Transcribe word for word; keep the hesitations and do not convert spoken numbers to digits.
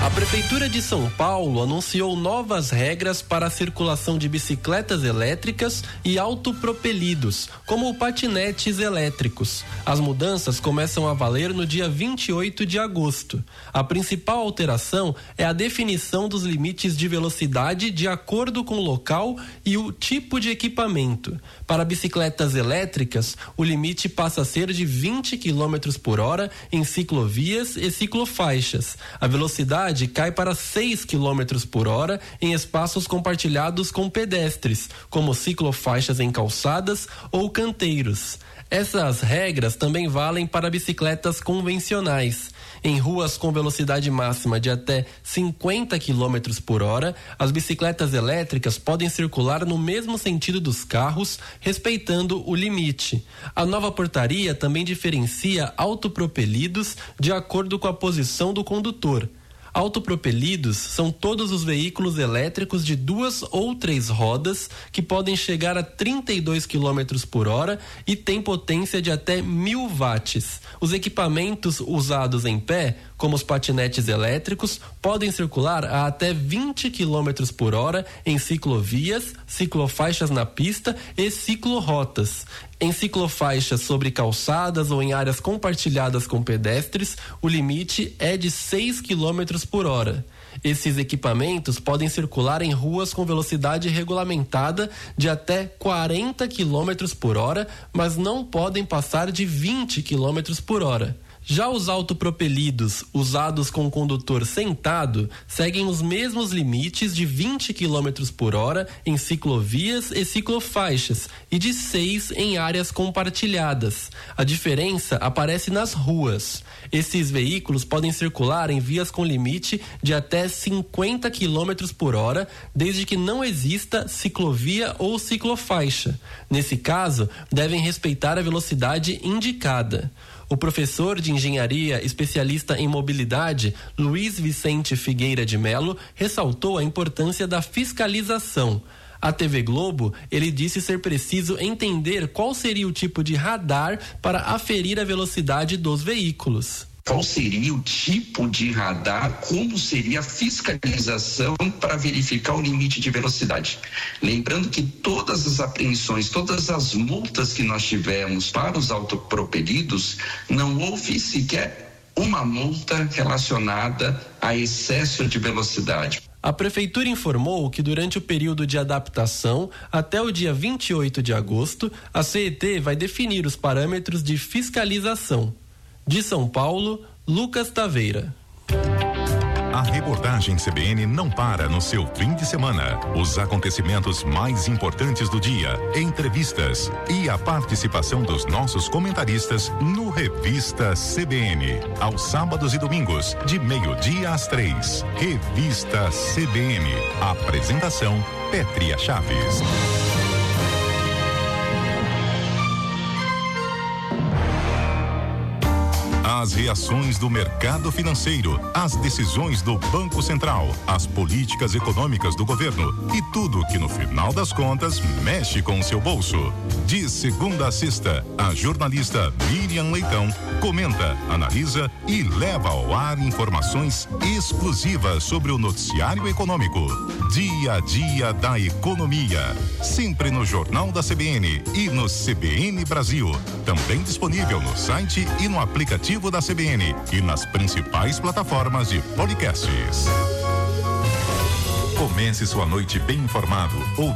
A Prefeitura de São Paulo anunciou novas regras para a circulação de bicicletas elétricas e autopropelidos, como patinetes elétricos. As mudanças começam a valer no dia vinte e oito de agosto. A principal alteração é a definição dos limites de velocidade de acordo com o local e o tipo de equipamento. Para bicicletas elétricas, o limite passa a ser de vinte quilômetros por hora em ciclovias e ciclofaixas. A velocidade cai para seis quilômetros por hora em espaços compartilhados com pedestres, como ciclofaixas em calçadas ou canteiros. Essas regras também valem para bicicletas convencionais. Em ruas com velocidade máxima de até cinquenta quilômetros por hora, as bicicletas elétricas podem circular no mesmo sentido dos carros, respeitando o limite. A nova portaria também diferencia autopropelidos de acordo com a posição do condutor. Autopropelidos são todos os veículos elétricos de duas ou três rodas que podem chegar a trinta e dois quilômetros por hora e têm potência de até mil watts. Os equipamentos usados em pé, como os patinetes elétricos, podem circular a até vinte quilômetros por hora em ciclovias, ciclofaixas na pista e ciclorotas. Em ciclofaixas sobre calçadas ou em áreas compartilhadas com pedestres, o limite é de seis quilômetros por hora. Esses equipamentos podem circular em ruas com velocidade regulamentada de até quarenta quilômetros por hora, mas não podem passar de vinte quilômetros por hora. Já os autopropelidos, usados com o condutor sentado, seguem os mesmos limites de vinte quilômetros por hora em ciclovias e ciclofaixas e de seis em áreas compartilhadas. A diferença aparece nas ruas. Esses veículos podem circular em vias com limite de até cinquenta quilômetros por hora, desde que não exista ciclovia ou ciclofaixa. Nesse caso, devem respeitar a velocidade indicada. O professor de engenharia, especialista em mobilidade, Luiz Vicente Figueira de Melo, ressaltou a importância da fiscalização. À T V Globo, ele disse ser preciso entender qual seria o tipo de radar para aferir a velocidade dos veículos. Qual seria o tipo de radar, como seria a fiscalização para verificar o limite de velocidade. Lembrando que todas as apreensões, todas as multas que nós tivemos para os autopropelidos, não houve sequer uma multa relacionada a excesso de velocidade. A Prefeitura informou que durante o período de adaptação, até o dia vinte e oito de agosto, a C E T vai definir os parâmetros de fiscalização. De São Paulo, Lucas Taveira. A reportagem C B N não para no seu fim de semana. Os acontecimentos mais importantes do dia, entrevistas e a participação dos nossos comentaristas no Revista C B N. Aos sábados e domingos, de meio-dia às três. Revista C B N. Apresentação, Pétria Chaves. As reações do mercado financeiro, as decisões do Banco Central, as políticas econômicas do governo e tudo que no final das contas mexe com o seu bolso. De segunda a sexta, a jornalista Miriam Leitão comenta, analisa e leva ao ar informações exclusivas sobre o noticiário econômico. Dia a dia da economia, sempre no Jornal da C B N e no C B N Brasil. Também disponível no site e no aplicativo da C B N e nas principais plataformas de podcasts. Comece sua noite bem informado.